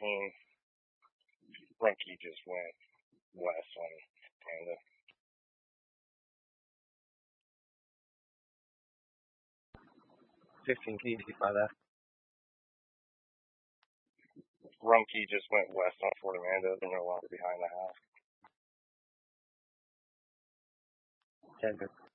Rumpke just went west on Panda. 15, can you defy that? Rumpke just went west on Fort Amanda. They're no longer behind the house. 10 good.